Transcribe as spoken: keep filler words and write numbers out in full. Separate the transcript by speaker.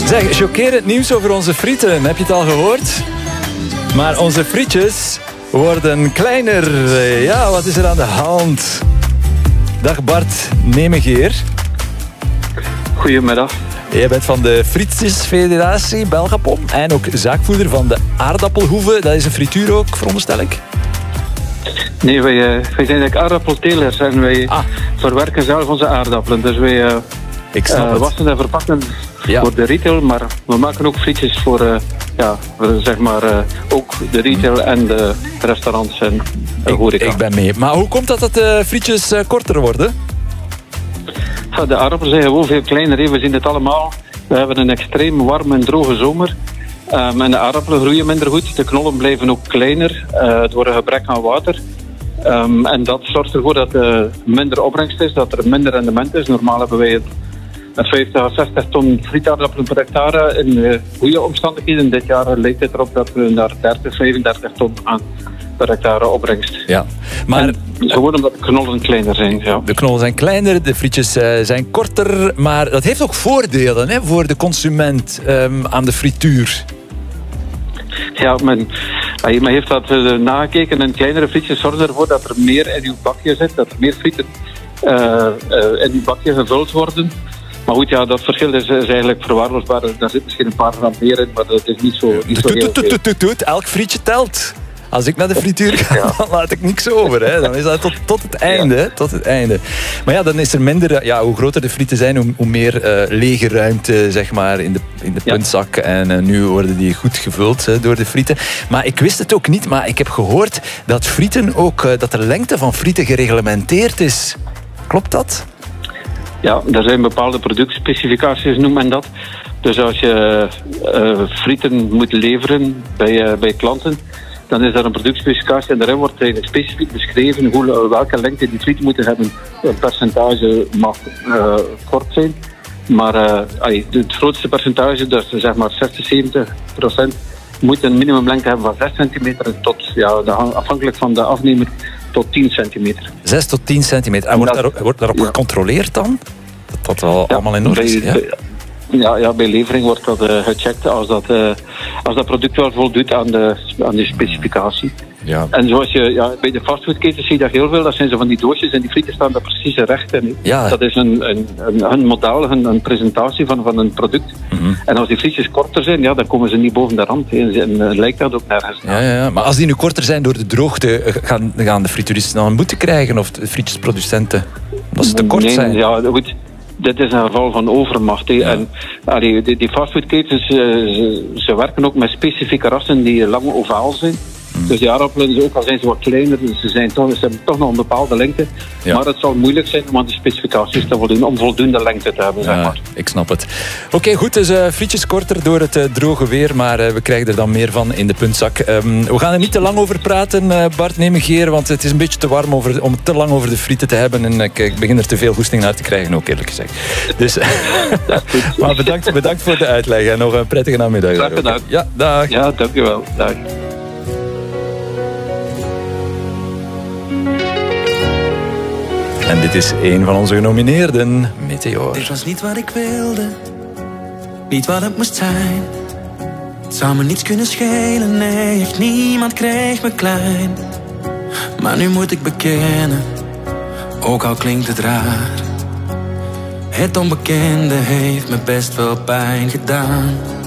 Speaker 1: Zeg, chockerend nieuws over onze frieten. Heb je het al gehoord? Maar onze frietjes worden kleiner. Ja, wat is er aan de hand? Dag Bart Nemegeer.
Speaker 2: Goedemiddag.
Speaker 1: Jij bent van de Frietjesfederatie Belgapom en ook zaakvoerder van de aardappelhoeve. Dat is een frituur ook, veronderstel ik?
Speaker 2: Nee, wij, uh, wij zijn eigenlijk aardappeltelers en wij ah. verwerken zelf onze aardappelen. Dus wij uh,
Speaker 1: ik snap
Speaker 2: uh, wassen en verpakken ja. voor de retail, maar we maken ook frietjes voor, uh, ja, voor zeg maar, uh, ook de retail en de restaurants en de horeca.
Speaker 1: Ik, ik ben mee. Maar hoe komt dat dat de frietjes uh, korter worden?
Speaker 2: Ja, de aardappelen zijn gewoon veel kleiner. We zien het allemaal. We hebben een extreem warme en droge zomer. Um, en de aardappelen groeien minder goed. De knollen blijven ook kleiner uh, door een gebrek aan water. Um, en dat zorgt ervoor dat er minder opbrengst is, dat er minder rendement is. Normaal hebben wij het vijftig à zestig ton frietaardappelen per hectare in uh, goede omstandigheden. Dit jaar lijkt het erop dat we naar dertig, vijfendertig ton aan per hectare opbrengst.
Speaker 1: Ja, maar
Speaker 2: gewoon omdat de knollen kleiner zijn. Ja.
Speaker 1: De knollen zijn kleiner, de frietjes uh, zijn korter, maar dat heeft ook voordelen hè, voor de consument um, aan de frituur.
Speaker 2: Ja, men, men heeft dat uh, nagekeken en kleinere frietjes zorgen ervoor dat er meer in uw bakje zit, dat er meer frieten uh, uh, in uw bakje gevuld worden. Maar goed, ja, dat verschil is, is eigenlijk verwaarloosbaar. Daar zit misschien een paar gram meer in, maar dat is niet zo, niet zo heel veel.
Speaker 1: Elk frietje telt. Als ik naar de frituur ga, ja. dan laat ik niks over. Hè. Dan is dat tot, tot het einde. Ja. Tot het einde. Maar ja, dan is er minder... Ja, hoe groter de frieten zijn, hoe, hoe meer uh, lege ruimte zeg maar, in de, in de puntzak. Ja. En uh, nu worden die goed gevuld uh, door de frieten. Maar ik wist het ook niet, maar ik heb gehoord dat frieten ook... Uh, dat de lengte van frieten gereglementeerd is. Klopt dat?
Speaker 2: Ja, er zijn bepaalde productspecificaties, noemt men dat. Dus als je uh, frieten moet leveren bij, uh, bij klanten... dan is er een productspecificatie en daarin wordt eigenlijk specifiek beschreven hoe, welke lengte die frieten moeten hebben. Het percentage mag uh, kort zijn, maar uh, het grootste percentage, dus zeg maar zestig, zeventig procent, moet een minimumlengte hebben van zes centimeter tot, ja, afhankelijk van de afnemer, tot tien centimeter.
Speaker 1: zes tot tien centimeter. En wordt, dat, daar, wordt daarop ja. gecontroleerd dan? Dat dat wel ja, allemaal in orde is? Ja?
Speaker 2: Ja, ja, bij levering wordt dat uh, gecheckt als dat, uh, als dat product wel voldoet aan de, aan de specificatie. Ja. En zoals je ja, bij de fastfoodketens zie je dat heel veel. Dat zijn zo van die doosjes en die frieten staan daar precies recht in. Ja. Dat is een, een, een, een model, een, een presentatie van, van een product. Mm-hmm. En als die frietjes korter zijn, ja, dan komen ze niet boven de rand. En, en uh, lijkt dat ook nergens.
Speaker 1: Ja, ja, ja. Maar als die nu korter zijn door de droogte, gaan, gaan de frituuristen dan een boete krijgen? Of de frietjesproducenten? Als ze te kort
Speaker 2: nee,
Speaker 1: zijn?
Speaker 2: Ja, goed. Dit is een geval van overmacht. Ja. En allee, die, die fastfoodketens, uh, ze, ze werken ook met specifieke rassen die lang ovaal zijn. Mm. Dus die aardappelen, ook al zijn ze wat kleiner, ze, zijn toch, ze hebben toch nog een bepaalde lengte. Ja. Maar het zal moeilijk zijn om aan de specificaties te voldoen, om voldoende lengte te hebben. Ja, zeg maar.
Speaker 1: Ik snap het. Oké, okay, goed, dus uh, frietjes korter door het uh, droge weer, maar uh, we krijgen er dan meer van in de puntzak. Um, we gaan er niet te lang over praten, uh, Bart Nemegeer, want het is een beetje te warm over, om te lang over de frieten te hebben. En uh, ik begin er te veel goesting naar te krijgen, ook eerlijk gezegd. Dus, maar bedankt, bedankt voor de uitleg en nog een prettige namiddag.
Speaker 2: Graag gedaan.
Speaker 1: Ja, dag.
Speaker 2: Ja, dankjewel. Dag.
Speaker 1: En dit is een van onze genomineerden, Meteor.
Speaker 3: Dit was niet wat ik wilde, niet wat het moest zijn. Het zou me niets kunnen schelen, nee, echt niemand kreeg me klein. Maar nu moet ik bekennen, ook al klinkt het raar. Het onbekende heeft me best wel pijn gedaan.